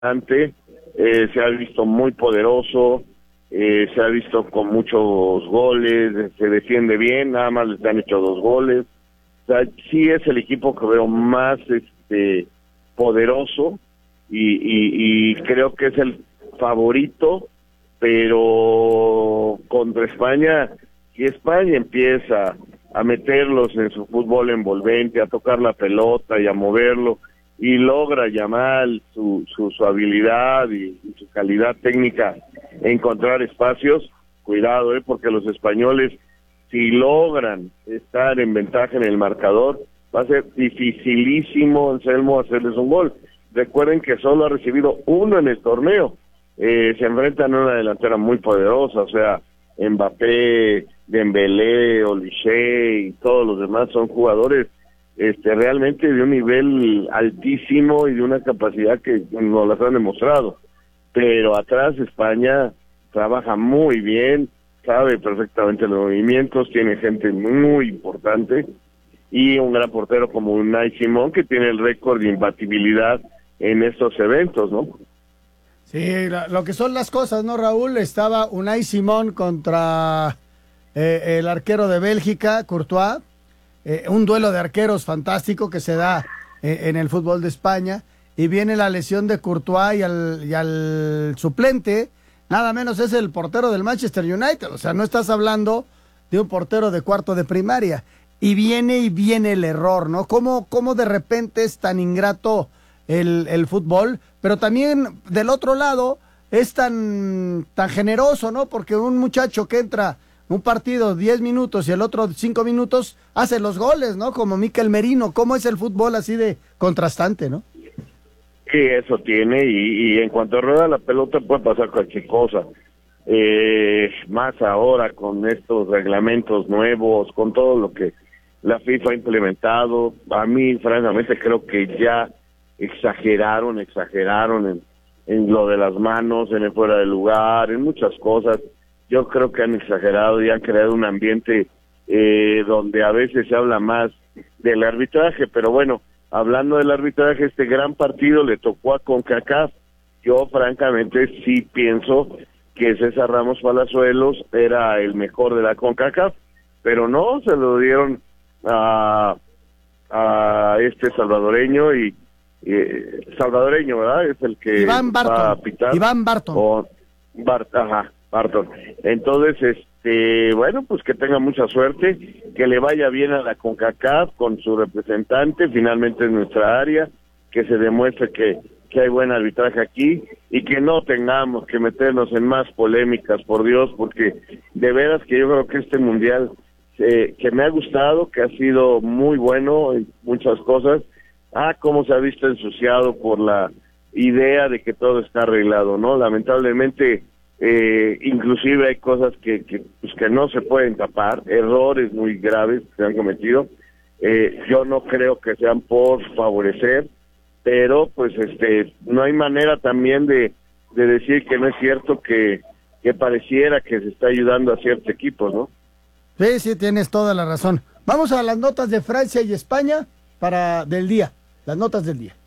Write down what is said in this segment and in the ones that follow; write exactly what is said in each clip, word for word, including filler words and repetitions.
eh, se ha visto muy poderoso, eh, se ha visto con muchos goles, se defiende bien, nada más les han hecho dos goles. O sea, sí es el equipo que veo más este poderoso y, y, y creo que es el favorito, pero contra España, si España empieza a meterlos en su fútbol envolvente, a tocar la pelota y a moverlo, y logra llamar su, su, su habilidad y, y su calidad técnica, encontrar espacios, cuidado, eh, porque los españoles, si logran estar en ventaja en el marcador, va a ser dificilísimo, Anselmo, hacerles un gol. Recuerden que solo ha recibido uno en el torneo, eh, se enfrentan a una delantera muy poderosa, o sea, Mbappé, Dembélé, Olise y todos los demás son jugadores este realmente de un nivel altísimo y de una capacidad que nos las han demostrado, pero atrás España trabaja muy bien, sabe perfectamente los movimientos, tiene gente muy importante y un gran portero como Unai Simón, que tiene el récord de imbatibilidad en estos eventos, ¿no? Sí, lo que son las cosas, ¿no, Raúl? Estaba Unai Simón contra eh, el arquero de Bélgica, Courtois, eh, un duelo de arqueros fantástico que se da eh, en el fútbol de España, y viene la lesión de Courtois y al, y al suplente, nada menos es el portero del Manchester United, o sea, no estás hablando de un portero de cuarto de primaria, y viene y viene el error, ¿no? ¿Cómo, cómo de repente es tan ingrato el, el fútbol? Pero también del otro lado es tan, tan generoso, ¿no? Porque un muchacho que entra un partido diez minutos y el otro cinco minutos hace los goles, ¿no? Como Mikel Merino. ¿Cómo es el fútbol así de contrastante, no? Sí, eso tiene, y, y en cuanto rueda la pelota puede pasar cualquier cosa. Eh, más ahora con estos reglamentos nuevos, con todo lo que la FIFA ha implementado, a mí francamente creo que ya exageraron, exageraron en, en lo de las manos, en el fuera de lugar, en muchas cosas. Yo creo que han exagerado y han creado un ambiente eh, donde a veces se habla más del arbitraje, pero bueno, hablando del arbitraje, este gran partido le tocó a CONCACAF. Yo francamente sí pienso que César Ramos Palazuelos era el mejor de la CONCACAF, pero no, se lo dieron a, a este salvadoreño y Eh, salvadoreño, ¿verdad? Es el que Iván Barton, va a pitar. Iván Barton. O Bart, ajá, Barton. Entonces, este, bueno, pues que tenga mucha suerte, que le vaya bien a la CONCACAF con su representante, finalmente en nuestra área, que se demuestre que, que hay buen arbitraje aquí y que no tengamos que meternos en más polémicas, por Dios, porque de veras que yo creo que este mundial eh, que me ha gustado, que ha sido muy bueno en muchas cosas. Ah, cómo se ha visto ensuciado por la idea de que todo está arreglado, ¿no? Lamentablemente, eh, inclusive hay cosas que, que, pues que no se pueden tapar, errores muy graves que se han cometido. Eh, yo no creo que sean por favorecer, pero pues este no hay manera también de, de decir que no es cierto que, que pareciera que se está ayudando a ciertos equipos, ¿no? Sí, sí, tienes toda la razón. Vamos a las notas de Francia y España para del día. Las notas del día.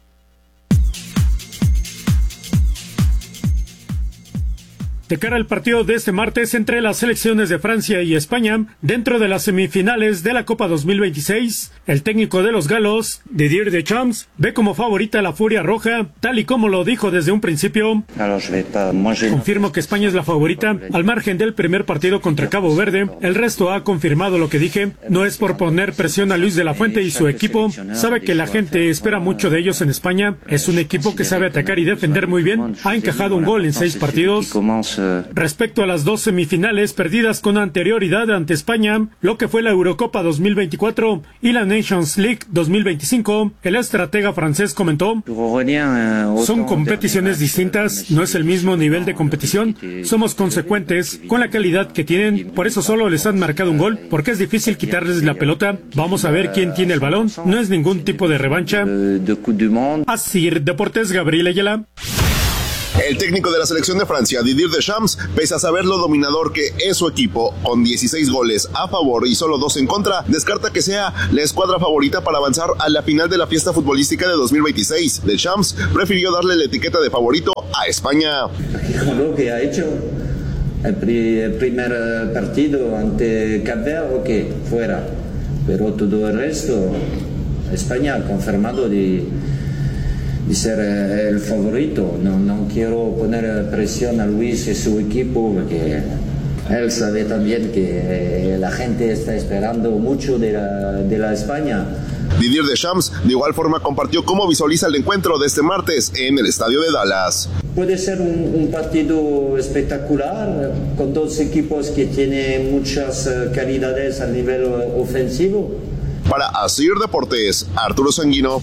De cara al partido de este martes entre las selecciones de Francia y España, dentro de las semifinales de la Copa dos mil veintiséis, el técnico de los galos, Didier Deschamps, ve como favorita a la Furia Roja, tal y como lo dijo desde un principio. Confirmo que España es la favorita, al margen del primer partido contra Cabo Verde. El resto ha confirmado lo que dije. No es por poner presión a Luis de la Fuente y su equipo. Sabe que la gente espera mucho de ellos en España. Es un equipo que sabe atacar y defender muy bien. Ha encajado un gol en seis partidos. Respecto a las dos semifinales perdidas con anterioridad ante España, lo que fue la Eurocopa dos mil veinticuatro y la Nations League dos mil veinticinco, el estratega francés comentó: son competiciones distintas, no es el mismo nivel de competición, somos consecuentes con la calidad que tienen, por eso solo les han marcado un gol, porque es difícil quitarles la pelota, vamos a ver quién tiene el balón, no es ningún tipo de revancha. Así, Deportes, Gabriel Ayala. El técnico de la selección de Francia, Didier Deschamps, pese a saber lo dominador que es su equipo, con dieciséis goles a favor y solo dos en contra, descarta que sea la escuadra favorita para avanzar a la final de la fiesta futbolística de dos mil veintiséis. Deschamps prefirió darle la etiqueta de favorito a España. Lo que ha hecho el, pri- el primer partido ante Cap Verde, ok, fuera, pero todo el resto, España ha confirmado de, de ser el favorito. No, no quiero poner presión a Luis y su equipo, porque él sabe también que la gente está esperando mucho de la, de la España. Didier Deschamps de igual forma compartió cómo visualiza el encuentro de este martes en el estadio de Dallas. Puede ser un, un partido espectacular, con dos equipos que tienen muchas calidades a nivel ofensivo. Para Asir Deportes, Arturo Sanguino.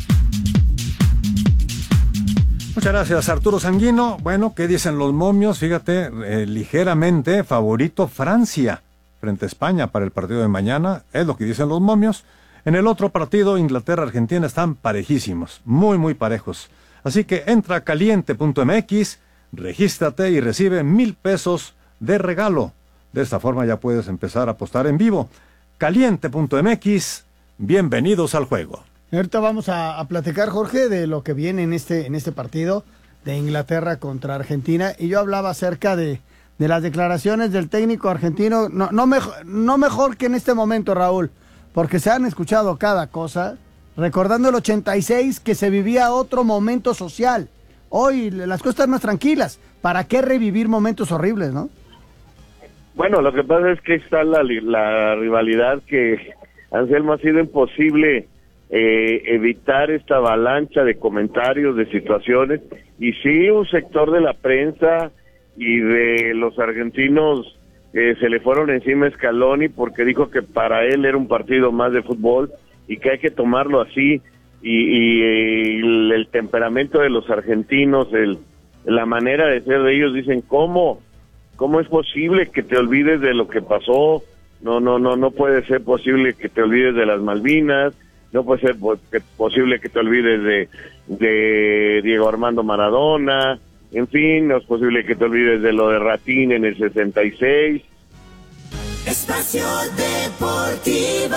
Muchas gracias, Arturo Sanguino. Bueno, ¿qué dicen los momios? Fíjate, eh, ligeramente favorito Francia frente a España para el partido de mañana. Es lo que dicen los momios. En el otro partido, Inglaterra-Argentina, están parejísimos, muy, muy parejos. Así que entra a caliente punto m x, regístrate y recibe mil pesos de regalo. De esta forma ya puedes empezar a apostar en vivo. caliente punto m x, bienvenidos al juego. Ahorita vamos a, a platicar, Jorge, de lo que viene en este, en este partido de Inglaterra contra Argentina. Y yo hablaba acerca de, de las declaraciones del técnico argentino, no, no, mejor, no mejor que en este momento, Raúl, porque se han escuchado cada cosa, recordando el ochenta y seis, que se vivía otro momento social. Hoy las cosas están más tranquilas. ¿Para qué revivir momentos horribles, no? Bueno, lo que pasa es que está la, la rivalidad que, Anselmo, ha sido imposible eh, evitar esta avalancha de comentarios, de situaciones, y sí, un sector de la prensa y de los argentinos Eh, se le fueron encima a Scaloni porque dijo que para él era un partido más de fútbol y que hay que tomarlo así, y, y, y el, el temperamento de los argentinos, el, la manera de ser de ellos, dicen, ¿cómo? ¿Cómo es posible que te olvides de lo que pasó? No, no, no, no puede ser posible que te olvides de las Malvinas, no puede ser po- que, posible que te olvides de, de Diego Armando Maradona. En fin, no es posible que te olvides de lo de Ratín en el sesenta y seis. Espacio Deportivo.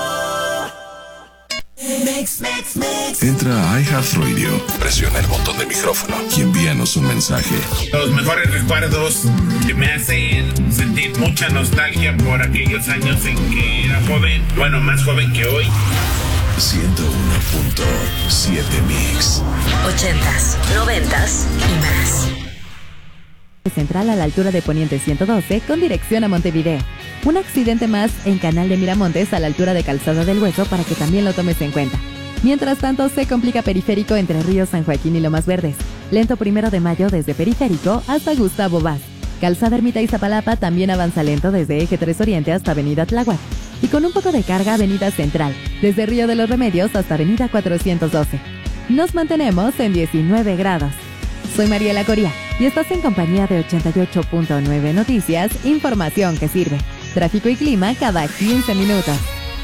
Mix, mix, mix. Entra a iHeartRadio, presiona el botón del micrófono y envíanos un mensaje. Los mejores recuerdos que me hacen sentir mucha nostalgia por aquellos años en que era joven, bueno, más joven que hoy. ciento uno punto siete Mix. Ochentas, noventas y más. Central a la altura de Poniente ciento doce con dirección a Montevideo. Un accidente más en Canal de Miramontes a la altura de Calzada del Hueso para que también lo tomes en cuenta. Mientras tanto, se complica Periférico entre Río San Joaquín y Lomas Verdes. Lento Primero de Mayo desde Periférico hasta Gustavo Vaz. Calzada Ermita Iztapalapa también avanza lento desde Eje tres Oriente hasta Avenida Tláhuac. Y con un poco de carga, Avenida Central, desde Río de los Remedios hasta Avenida cuatrocientos doce. Nos mantenemos en diecinueve grados. Soy Mariela Coria y estás en compañía de ochenta y ocho punto nueve Noticias, información que sirve. Tráfico y clima cada quince minutos.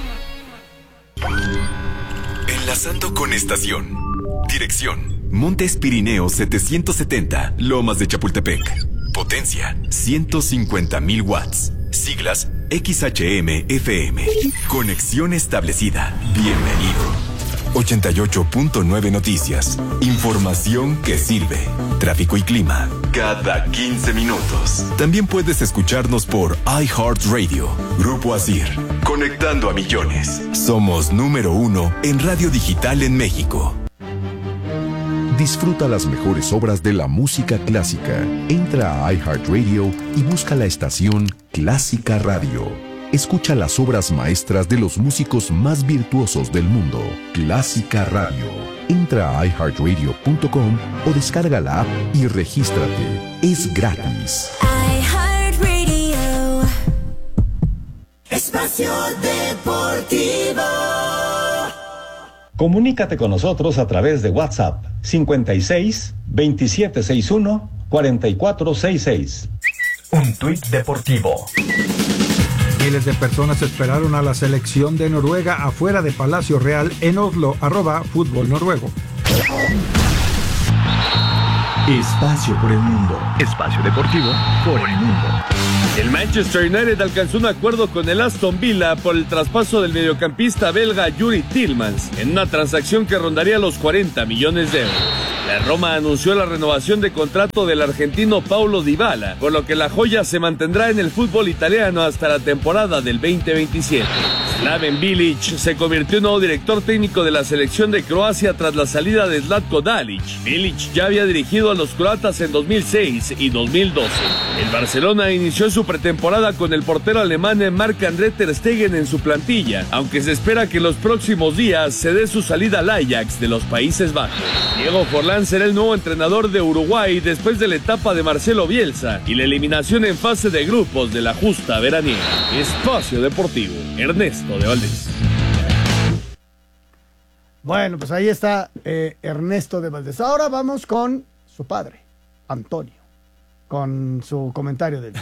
Enlazando con estación. Dirección: Montes Pirineos setecientos setenta, Lomas de Chapultepec. Potencia: ciento cincuenta mil watts. Siglas: X H M F M. Conexión establecida. Bienvenido. ochenta y ocho punto nueve Noticias. Información que sirve. Tráfico y clima cada quince minutos. También puedes escucharnos por iHeartRadio. Grupo Asir. Conectando a millones. Somos número uno en radio digital en México. Disfruta las mejores obras de la música clásica. Entra a iHeartRadio y busca la estación Clásica Radio. Escucha las obras maestras de los músicos más virtuosos del mundo. Clásica Radio. Entra a i heart radio punto com o descarga la app y regístrate. Es gratis. iHeartRadio. Espacio Deportivo. Comunícate con nosotros a través de WhatsApp cincuenta y seis, veintisiete sesenta y uno, cuarenta y cuatro sesenta y seis. Un tuit deportivo. Miles de personas esperaron a la selección de Noruega afuera de Palacio Real en Oslo, arroba fútbol noruego. Espacio por el mundo. Espacio deportivo por el mundo. El Manchester United alcanzó un acuerdo con el Aston Villa por el traspaso del mediocampista belga Yuri Tillmans en una transacción que rondaría los cuarenta millones de euros. La Roma anunció la renovación de contrato del argentino Paulo Dybala, por lo que la joya se mantendrá en el fútbol italiano hasta la temporada del veinte veintisiete. Slaven Bilic se convirtió en nuevo director técnico de la selección de Croacia tras la salida de Zlatko Dalic. Bilic ya había dirigido a los croatas en dos mil seis y dos mil doce. El Barcelona inició su pretemporada con el portero alemán Marc-André ter Stegen en su plantilla, aunque se espera que en los próximos días se dé su salida al Ajax de los Países Bajos. Diego Forlán será el nuevo entrenador de Uruguay después de la etapa de Marcelo Bielsa y la eliminación en fase de grupos de la justa veraniega. Espacio Deportivo, Ernesto de Valdés. Bueno, pues ahí está eh, Ernesto de Valdés. Ahora vamos con su padre, Antonio, con su comentario de él.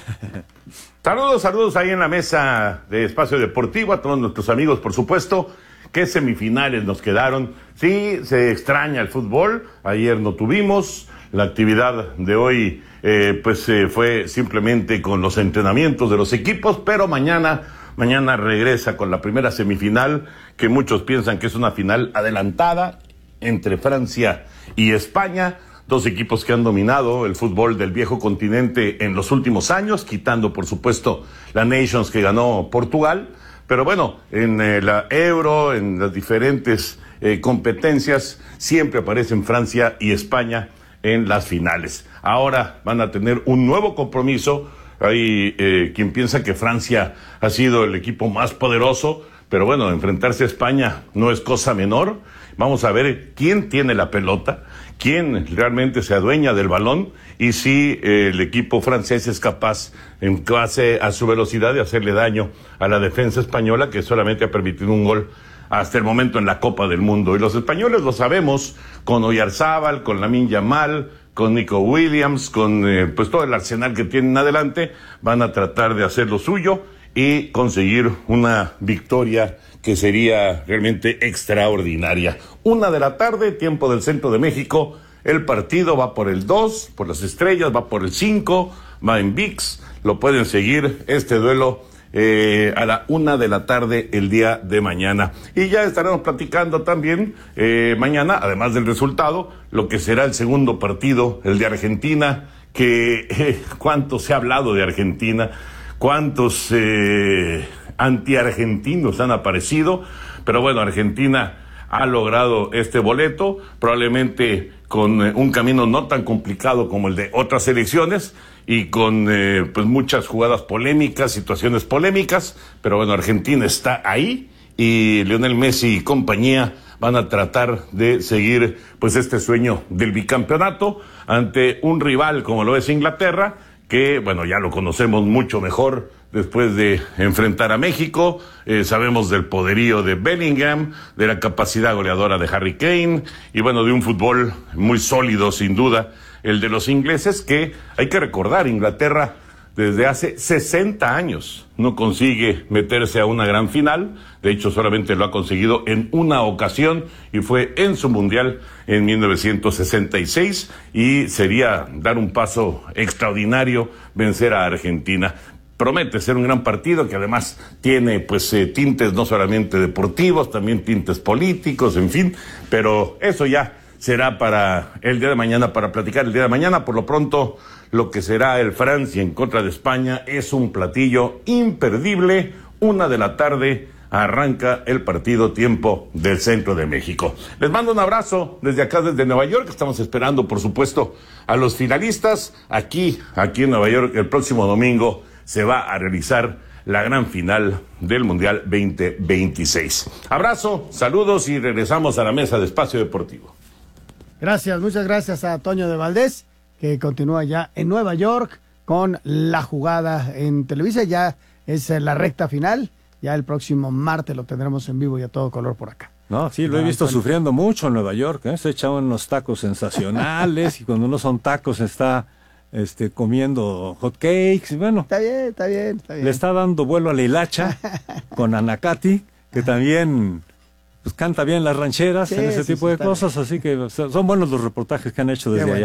Saludos, saludos ahí en la mesa de Espacio Deportivo, a todos nuestros amigos, por supuesto. ¿Qué semifinales nos quedaron? Sí, se extraña el fútbol. Ayer no tuvimos. La actividad de hoy eh, pues eh, fue simplemente con los entrenamientos de los equipos, pero mañana, mañana regresa con la primera semifinal, que muchos piensan que es una final adelantada entre Francia y España. Dos equipos que han dominado el fútbol del viejo continente en los últimos años, quitando por supuesto la Nations que ganó Portugal. Pero bueno, en eh, la Euro, en las diferentes eh, competencias, siempre aparecen Francia y España en las finales. Ahora van a tener un nuevo compromiso. Hay eh, quien piensa que Francia ha sido el equipo más poderoso, pero bueno, enfrentarse a España no es cosa menor. Vamos a ver quién tiene la pelota, quién realmente se adueña del balón y si eh, el equipo francés es capaz, en base a su velocidad, de hacerle daño a la defensa española, que solamente ha permitido un gol hasta el momento en la Copa del Mundo. Y los españoles lo sabemos, con Oyarzábal, con Lamine Yamal, con Nico Williams, con eh, pues todo el arsenal que tienen adelante, van a tratar de hacer lo suyo y conseguir una victoria que sería realmente extraordinaria. Una de la tarde, tiempo del centro de México, el partido va por el dos, por las estrellas, va por el cinco, va en V I X, lo pueden seguir este duelo eh, a la una de la tarde el día de mañana. Y ya estaremos platicando también eh, mañana, además del resultado, lo que será el segundo partido, el de Argentina, que eh, cuánto se ha hablado de Argentina, cuántos eh, anti-argentinos han aparecido, pero bueno, Argentina ha logrado este boleto, probablemente con eh, un camino no tan complicado como el de otras elecciones y con eh, pues muchas jugadas polémicas, situaciones polémicas, pero bueno, Argentina está ahí y Lionel Messi y compañía van a tratar de seguir pues este sueño del bicampeonato ante un rival como lo es Inglaterra, que, bueno, ya lo conocemos mucho mejor después de enfrentar a México. Eh, sabemos del poderío de Bellingham, de la capacidad goleadora de Harry Kane, y bueno, de un fútbol muy sólido, sin duda, el de los ingleses, que hay que recordar, Inglaterra desde hace sesenta años no consigue meterse a una gran final. De hecho, solamente lo ha conseguido en una ocasión y fue en su mundial en mil novecientos sesenta y seis, y sería dar un paso extraordinario vencer a Argentina. Promete ser un gran partido que además tiene pues eh, tintes no solamente deportivos, también tintes políticos, en fin, pero eso ya será para el día de mañana, para platicar el día de mañana. Por lo pronto, lo que será el Francia en contra de España es un platillo imperdible. Una de la tarde arranca el partido, tiempo del centro de México. Les mando un abrazo desde acá, desde Nueva York. Estamos esperando, por supuesto, a los finalistas. Aquí, aquí en Nueva York, el próximo domingo se va a realizar la gran final del Mundial veinte veintiséis. Abrazo, saludos y regresamos a la mesa de Espacio Deportivo. Gracias, muchas gracias a Toño de Valdés, que continúa ya en Nueva York con la jugada en Televisa. Ya es la recta final, ya el próximo martes lo tendremos en vivo y a todo color por acá. No, sí, lo he visto sufriendo mucho en Nueva York, ¿eh? Se echaban unos tacos sensacionales y cuando no son tacos está este comiendo hot cakes, y bueno. Está bien, está bien, está bien. Le está dando vuelo a la hilacha con Anacati, que también pues canta bien las rancheras, sí, en ese sí, tipo sí, de cosas, bien. Así que son buenos los reportajes que han hecho desde bueno. allá.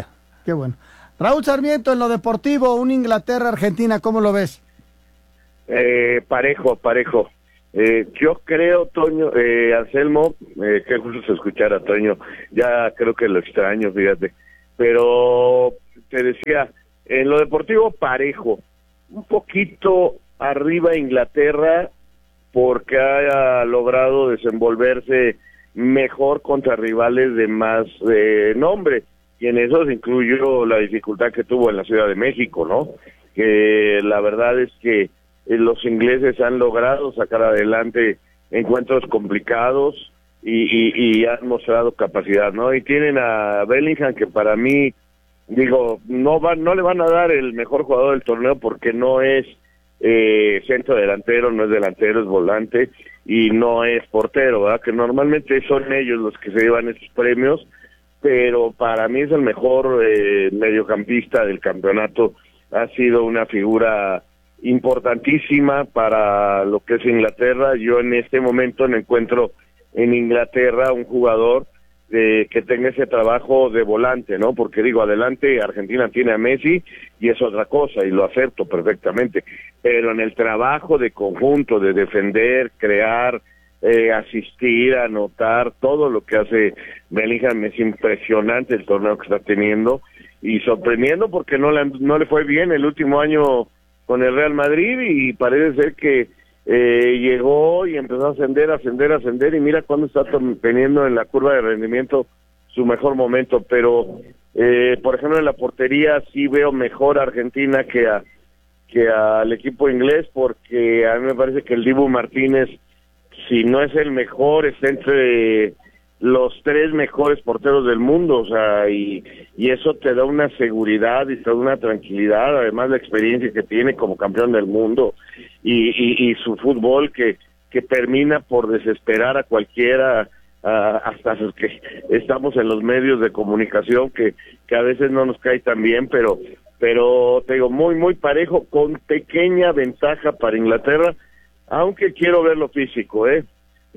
qué bueno. Raúl Sarmiento, en lo deportivo, un Inglaterra-Argentina, ¿cómo lo ves? Eh, parejo, parejo. Eh, yo creo, Toño, eh, Anselmo, eh, qué gusto escuchar a Toño, ya creo que lo extraño, fíjate, pero te decía, en lo deportivo parejo, un poquito arriba Inglaterra, porque ha logrado desenvolverse mejor contra rivales de más eh, nombre, y en eso se incluyó la dificultad que tuvo en la Ciudad de México, ¿no? Que la verdad es que los ingleses han logrado sacar adelante encuentros complicados y, y, y han mostrado capacidad, ¿no? Y tienen a Bellingham, que para mí, digo, no van, no le van a dar el mejor jugador del torneo porque no es eh, centro delantero, no es delantero, es volante y no es portero, ¿verdad? Que normalmente son ellos los que se llevan esos premios, pero para mí es el mejor eh, mediocampista del campeonato, ha sido una figura importantísima para lo que es Inglaterra. Yo en este momento no encuentro en Inglaterra un jugador eh, que tenga ese trabajo de volante, ¿no? Porque digo, adelante Argentina tiene a Messi y es otra cosa y lo acepto perfectamente, pero en el trabajo de conjunto, de defender, crear, eh, asistir, anotar, todo lo que hace Bellingham es impresionante el torneo que está teniendo y sorprendiendo porque no le, no le fue bien el último año con el Real Madrid y parece ser que eh, llegó y empezó a ascender, ascender, ascender y mira cuándo está teniendo en la curva de rendimiento su mejor momento, pero eh, por ejemplo en la portería sí veo mejor a Argentina que a que al equipo inglés porque a mí me parece que el Dibu Martínez, si no es el mejor, está entre los tres mejores porteros del mundo, o sea, y, y eso te da una seguridad y te da una tranquilidad, además la experiencia que tiene como campeón del mundo y, y, y su fútbol que, que termina por desesperar a cualquiera, a, hasta los que estamos en los medios de comunicación, que, que a veces no nos cae tan bien, pero, pero te digo, muy, muy parejo, con pequeña ventaja para Inglaterra, aunque quiero ver lo físico, ¿eh?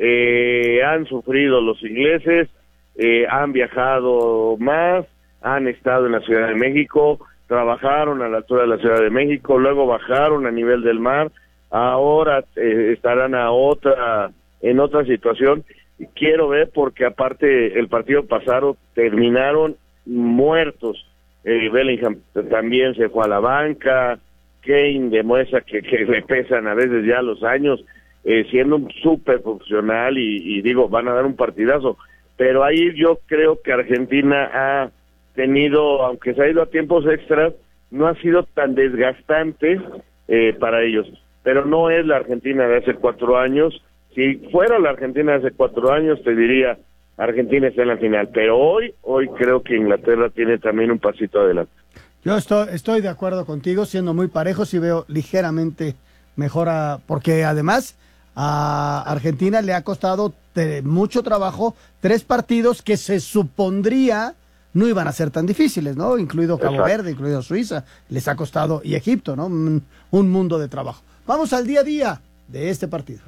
Eh, han sufrido los ingleses, eh, han viajado más, han estado en la Ciudad de México, trabajaron a la altura de la Ciudad de México, luego bajaron a nivel del mar, ahora eh, estarán a otra, en otra situación. Quiero ver porque aparte el partido pasado terminaron muertos, eh, Bellingham también se fue a la banca, Kane demuestra que, que le pesan a veces ya los años, Eh, siendo un súper profesional y, y digo, van a dar un partidazo, pero ahí yo creo que Argentina ha tenido, aunque se ha ido a tiempos extras, no ha sido tan desgastante eh, para ellos, pero no es la Argentina de hace cuatro años. Si fuera la Argentina de hace cuatro años te diría, Argentina está en la final, pero hoy, hoy creo que Inglaterra tiene también un pasito adelante. Yo estoy, estoy de acuerdo contigo, siendo muy parejos y veo ligeramente mejor a, porque además a Argentina le ha costado de mucho trabajo tres partidos que se supondría no iban a ser tan difíciles, ¿no? Incluido Cabo Exacto. Verde, incluido Suiza, les ha costado, y Egipto, ¿no? Un, un mundo de trabajo. Vamos al día a día de este partido.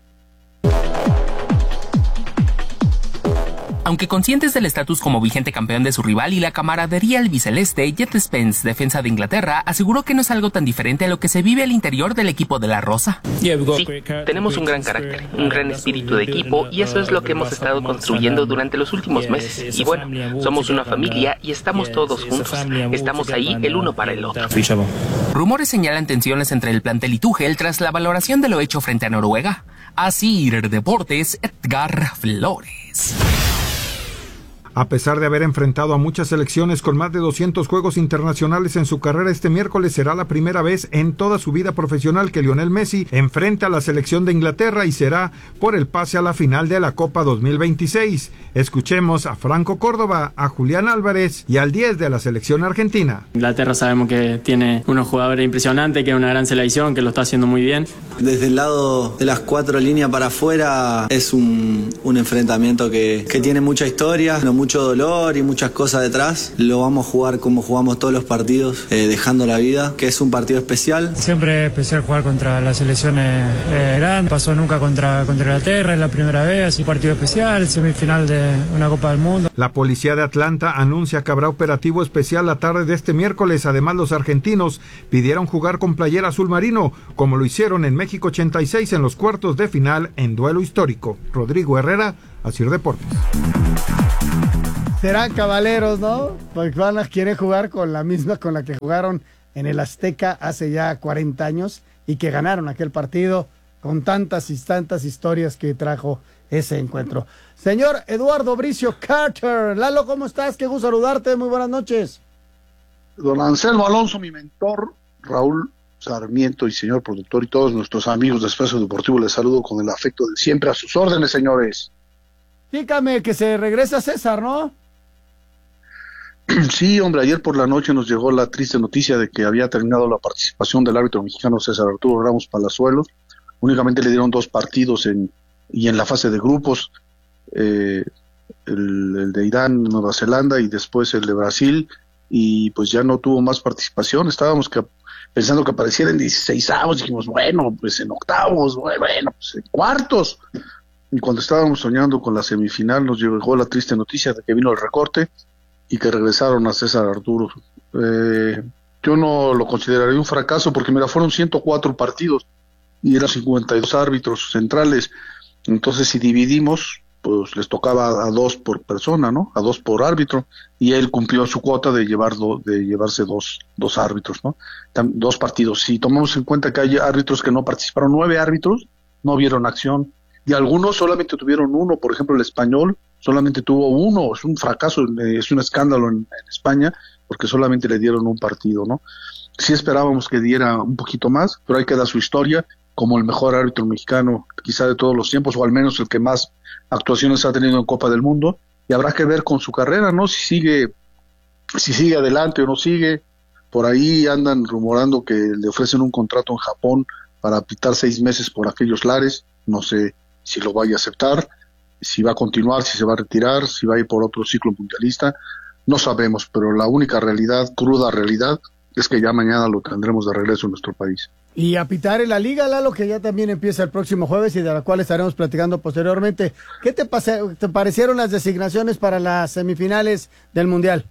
Aunque conscientes del estatus como vigente campeón de su rival y la camaradería albiceleste, Jet Spence, defensa de Inglaterra, aseguró que no es algo tan diferente a lo que se vive al interior del equipo de la Rosa. Sí, tenemos un gran carácter, un gran espíritu de equipo y eso es lo que hemos estado construyendo durante los últimos meses. Y bueno, somos una familia y estamos todos juntos. Estamos ahí el uno para el otro. Rumores señalan tensiones entre el plantel y Tuchel tras la valoración de lo hecho frente a Noruega. Así, Deportes, Edgar Flores. A pesar de haber enfrentado a muchas selecciones con más de doscientos juegos internacionales en su carrera, este miércoles será la primera vez en toda su vida profesional que Lionel Messi enfrenta a la selección de Inglaterra y será por el pase a la final de la Copa dos mil veintiséis. Escuchemos a Franco Córdoba, a Julián Álvarez y al diez de la selección argentina. Inglaterra sabemos que tiene unos jugadores impresionantes, que es una gran selección, que lo está haciendo muy bien. Desde el lado de las cuatro líneas para afuera es un, un enfrentamiento que, que tiene mucha historia, mucho dolor y muchas cosas detrás. Lo vamos a jugar como jugamos todos los partidos, eh, dejando la vida, que es un partido especial. Siempre es especial jugar contra las selecciones eh, grandes. Pasó nunca contra, contra Inglaterra, es la primera vez, así partido especial, semifinal de una Copa del Mundo. La policía de Atlanta anuncia que habrá operativo especial la tarde de este miércoles. Además, los argentinos pidieron jugar con playera azul marino, como lo hicieron en México ochenta y seis en los cuartos de final en duelo histórico. Rodrigo Herrera, Asir Deportes. Serán caballeros, ¿no? Porque van a querer jugar con la misma con la que jugaron en el Azteca hace ya cuarenta años y que ganaron aquel partido con tantas y tantas historias que trajo ese encuentro. Señor Eduardo Bricio Carter. Lalo, ¿cómo estás? Qué gusto saludarte. Muy buenas noches. Don Anselmo Alonso, mi mentor, Raúl Sarmiento y señor productor y todos nuestros amigos de Espacio Deportivo, les saludo con el afecto de siempre. A sus órdenes, señores. Dígame que se regresa César, ¿no? Sí, hombre, ayer por la noche nos llegó la triste noticia de que había terminado la participación del árbitro mexicano César Arturo Ramos Palazuelos. Únicamente le dieron dos partidos en, y en la fase de grupos, eh, el, el de Irán, Nueva Zelanda y después el de Brasil, y pues ya no tuvo más participación. Estábamos que, pensando que apareciera en dieciseisavos, dijimos, bueno, pues en octavos, bueno, pues en cuartos. Y cuando estábamos soñando con la semifinal nos llegó la triste noticia de que vino el recorte y que regresaron a César Arturo. Eh, yo no lo consideraría un fracaso porque, mira, fueron ciento cuatro partidos y eran cincuenta y dos árbitros centrales. Entonces, si dividimos, pues les tocaba a dos por persona, ¿no? A dos por árbitro, y él cumplió su cuota de llevar do, de llevarse dos dos árbitros, ¿no? Tam, dos partidos. Si tomamos en cuenta que hay árbitros que no participaron, nueve árbitros no vieron acción, y algunos solamente tuvieron uno. Por ejemplo, el español solamente tuvo uno. Es un fracaso, es un escándalo en, en España, porque solamente le dieron un partido, ¿no? Sí esperábamos que diera un poquito más, pero ahí queda su historia como el mejor árbitro mexicano quizá de todos los tiempos, o al menos el que más actuaciones ha tenido en Copa del Mundo, y habrá que ver con su carrera, ¿no? Si sigue, si sigue adelante o no sigue. Por ahí andan rumorando que le ofrecen un contrato en Japón para pitar seis meses por aquellos lares. No sé si lo vaya a aceptar, si va a continuar, si se va a retirar, si va a ir por otro ciclo mundialista, no sabemos, pero la única realidad, cruda realidad, es que ya mañana lo tendremos de regreso en nuestro país. Y a pitar en la Liga, Lalo, que ya también empieza el próximo jueves y de la cual estaremos platicando posteriormente. ¿Qué te, pase, te parecieron las designaciones para las semifinales del Mundial?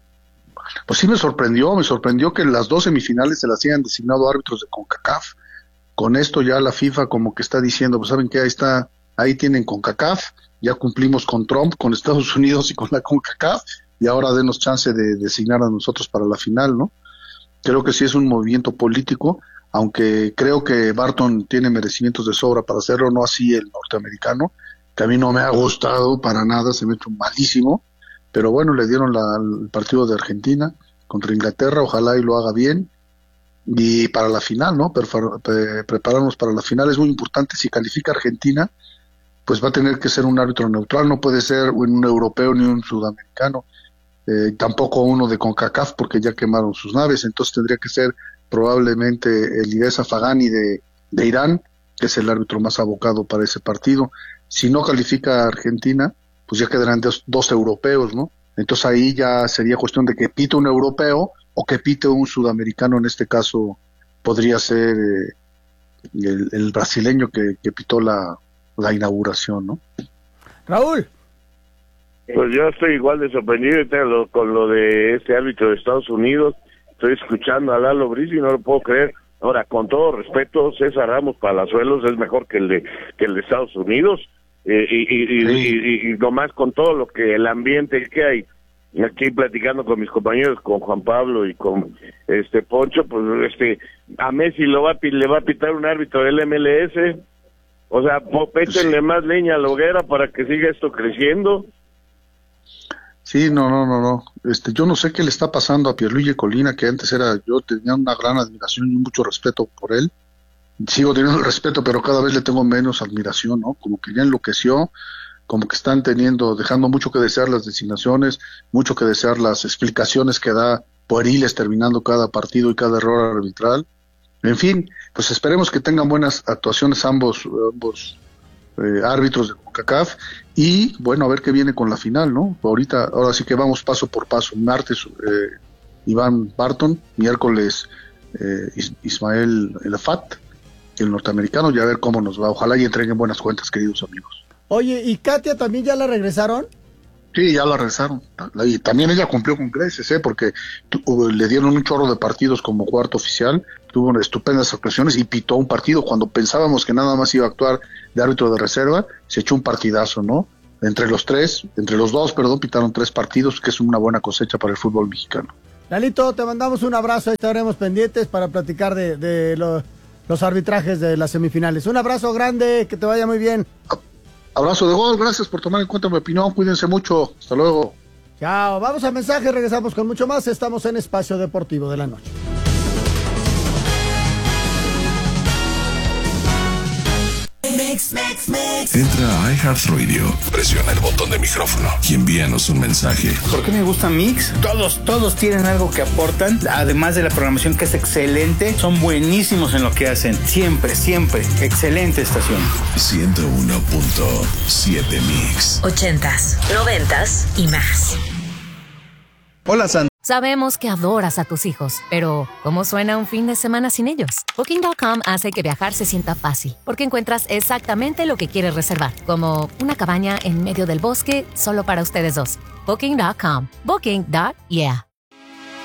Pues sí me sorprendió, me sorprendió que las dos semifinales se las hayan designado árbitros de CONCACAF. Con esto ya la FIFA como que está diciendo, pues saben que ahí está, ahí tienen CONCACAF, ya cumplimos con Trump, con Estados Unidos y con la CONCACAF, y ahora denos chance de designar a nosotros para la final, ¿no? Creo que sí es un movimiento político, aunque creo que Barton tiene merecimientos de sobra para hacerlo, no así el norteamericano, que a mí no me ha gustado para nada, se me ha hecho malísimo, pero bueno, le dieron la, el partido de Argentina contra Inglaterra, ojalá y lo haga bien, y para la final, ¿no? Prefer, pre, prepararnos para la final es muy importante. Si califica Argentina, pues va a tener que ser un árbitro neutral, no puede ser un europeo ni un sudamericano, eh, tampoco uno de CONCACAF porque ya quemaron sus naves, entonces tendría que ser probablemente el Idrissa Fagani de, de Irán, que es el árbitro más abocado para ese partido. Si no califica a Argentina, pues ya quedarán dos, dos europeos, ¿no? Entonces ahí ya sería cuestión de que pite un europeo o que pite un sudamericano. En este caso podría ser eh, el, el brasileño que, que pitó la, la inauguración, ¿no? Raúl. Pues yo estoy igual de sorprendido con lo de este árbitro de Estados Unidos. Estoy escuchando a Lalo Bricio y no lo puedo creer. Ahora, con todo respeto, César Ramos Palazuelos es mejor que el de que el de Estados Unidos. Eh, y, y, y, sí. y, y, y nomás con todo lo que el ambiente que hay aquí platicando con mis compañeros, con Juan Pablo y con este Poncho, pues este a Messi lo va a, le va a pitar un árbitro del M L S. O sea, pétenle más leña a la hoguera para que siga esto creciendo. Sí, no, no, no, no. Este, yo no sé qué le está pasando a Pierluigi Colina, que antes era, yo tenía una gran admiración y mucho respeto por él. Sigo teniendo el respeto, pero cada vez le tengo menos admiración, ¿no? Como que ya enloqueció, como que están teniendo, dejando mucho que desear las designaciones, mucho que desear las explicaciones que da pueriles terminando cada partido y cada error arbitral. En fin, pues esperemos que tengan buenas actuaciones ambos, ambos eh, árbitros de CONCACAF, y bueno, a ver qué viene con la final, ¿no? Ahorita, ahora sí que vamos paso por paso. Martes, eh, Iván Barton, miércoles, eh, Is- Ismael Elafat, el norteamericano, y a ver cómo nos va. Ojalá y entreguen buenas cuentas, queridos amigos. Oye, ¿y Katia también ya la regresaron? Sí, ya la regresaron. Y también ella cumplió con creces, ¿eh? Porque tu, le dieron un chorro de partidos como cuarto oficial, tuvo estupendas actuaciones y pitó un partido. Cuando pensábamos que nada más iba a actuar de árbitro de reserva, se echó un partidazo, ¿no? Entre los tres, entre los dos, perdón, pitaron tres partidos, que es una buena cosecha para el fútbol mexicano. Lalito, te mandamos un abrazo, ahí estaremos pendientes para platicar de, de lo, los arbitrajes de las semifinales. Un abrazo grande, que te vaya muy bien. Abrazo de gol, gracias por tomar en cuenta mi opinión, cuídense mucho, hasta luego. Chao, vamos a mensaje, regresamos con mucho más, estamos en Espacio Deportivo de la Noche. Mix, mix, mix. Entra a iHeartRadio, presiona el botón de micrófono y envíanos un mensaje. ¿Por qué me gusta Mix? Todos, todos tienen algo que aportan, además de la programación que es excelente, son buenísimos en lo que hacen, siempre, siempre, excelente estación. ciento uno punto siete Mix. Ochentas, noventas y más. Hola, Sandra. Sabemos que adoras a tus hijos, pero ¿cómo suena un fin de semana sin ellos? Booking punto com hace que viajar se sienta fácil, porque encuentras exactamente lo que quieres reservar, como una cabaña en medio del bosque solo para ustedes dos. Booking punto com. Booking. Yeah.